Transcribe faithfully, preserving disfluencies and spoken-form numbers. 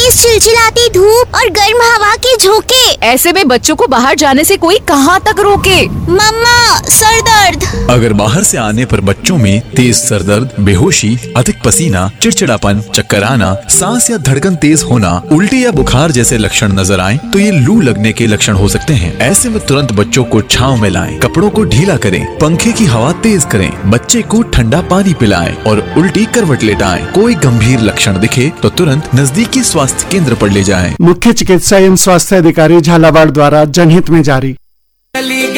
तेज चिलचिलाती धूप और गर्म हवा के झोंके। ऐसे में बच्चों को बाहर जाने से कोई कहाँ तक रोके? मम्मा, सर दर्द। अगर बाहर से आने पर बच्चों में तेज सर दर्द, बेहोशी, अधिक पसीना, चिड़चिड़ापन, चक्कर आना, सांस या धड़कन तेज होना, उल्टी या बुखार जैसे लक्षण नजर आए तो ये लू लगने के लक्षण हो सकते हैं। ऐसे में तुरंत बच्चों को छांव में लाएं, कपड़ों को ढीला करें, पंखे की हवा तेज करें, बच्चे को ठंडा पानी पिलाएं और उल्टी करवट लेटाएं। कोई गंभीर लक्षण दिखे तो तुरंत नजदीकी स्वास्थ्य केंद्र पर ले जाएं। मुख्य चिकित्सा एवं स्वास्थ्य अधिकारी झालावाड़ द्वारा जनहित में जारी।